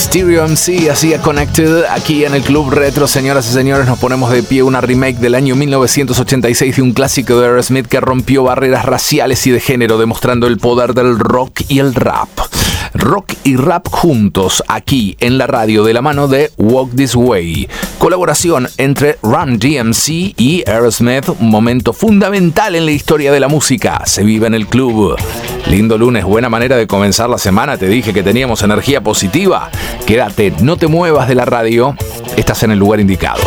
Stereo MC hacía Connected aquí en el Club Retro. Señoras y señores, nos ponemos de pie una remake del año 1986 de un clásico de Aerosmith que rompió barreras raciales y de género, demostrando el poder del rock y el rap. Rock y rap juntos aquí en la radio de la mano de Walk This Way. Colaboración entre Run DMC y Aerosmith, un momento fundamental en la historia de la música. Se vive en el club. Lindo lunes, buena manera de comenzar la semana. Te dije que teníamos energía positiva. Quédate, no te muevas de la radio. Estás en el lugar indicado.